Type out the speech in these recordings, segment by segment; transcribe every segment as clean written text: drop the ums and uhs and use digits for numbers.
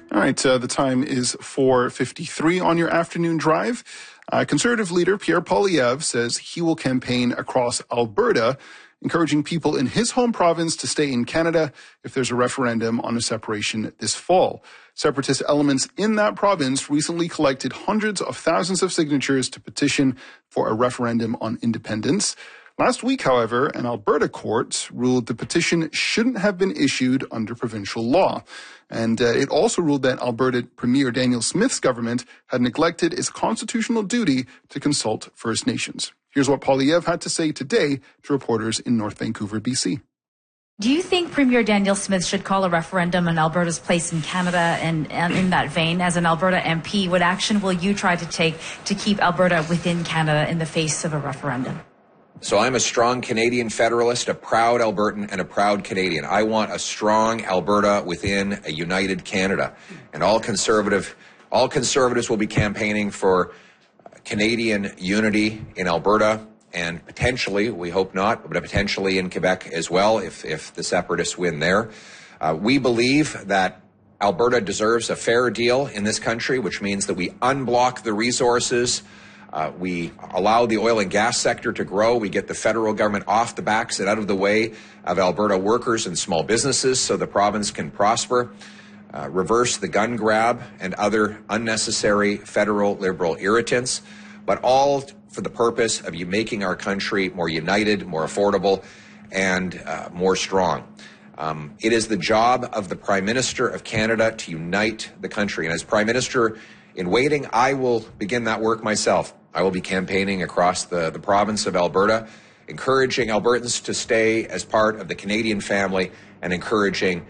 All right, the time is 4:53 on your afternoon drive. Conservative leader Pierre Poilievre says he will campaign across Alberta, encouraging people in his home province to stay in Canada if there's a referendum on a separation this fall. Separatist elements in that province recently collected hundreds of thousands of signatures to petition for a referendum on independence. Last week, however, an Alberta court ruled the petition shouldn't have been issued under provincial law. And it also ruled that Alberta Premier Daniel Smith's government had neglected its constitutional duty to consult First Nations. Here's what Poilievre had to say today to reporters in North Vancouver, BC. Do you think Premier Daniel Smith should call a referendum on Alberta's place in Canada? And in that vein, as an Alberta MP, what action will you try to take to keep Alberta within Canada in the face of a referendum? So I'm a strong Canadian federalist, a proud Albertan, and a proud Canadian. I want a strong Alberta within a united Canada. And all conservatives will be campaigning for Canadian unity in Alberta and potentially, we hope not, but potentially in Quebec as well if the separatists win there. We believe that Alberta deserves a fair deal in this country, which means that we unblock the resources. We allow the oil and gas sector to grow. We get the federal government off the backs and out of the way of Alberta workers and small businesses so the province can prosper. Reverse the gun grab and other unnecessary federal liberal irritants, but all for the purpose of making our country more united, more affordable, and more strong. It is the job of the Prime Minister of Canada to unite the country. And as Prime Minister in waiting, I will begin that work myself. I will be campaigning across the province of Alberta, encouraging Albertans to stay as part of the Canadian family and encouraging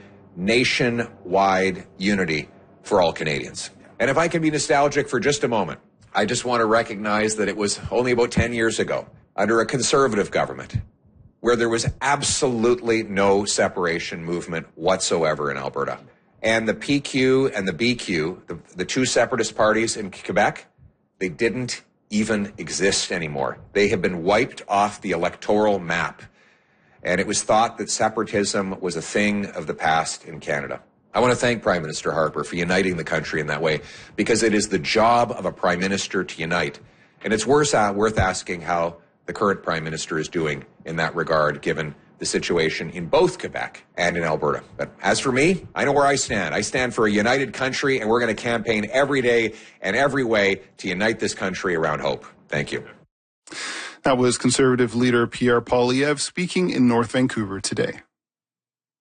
nationwide unity for all Canadians. And if I can be nostalgic for just a moment, I just want to recognize that it was only about 10 years ago, under a conservative government, where there was absolutely no separation movement whatsoever in Alberta. And the PQ and the BQ, the two separatist parties in Quebec, they didn't even exist anymore. They have been wiped off the electoral map. And it was thought that separatism was a thing of the past in Canada. I want to thank Prime Minister Harper for uniting the country in that way, because it is the job of a Prime Minister to unite. And it's worth asking how the current Prime Minister is doing in that regard, given the situation in both Quebec and in Alberta. But as for me, I know where I stand. I stand for a united country, and we're going to campaign every day and every way to unite this country around hope. Thank you. That was Conservative leader Pierre Poilievre speaking in North Vancouver today.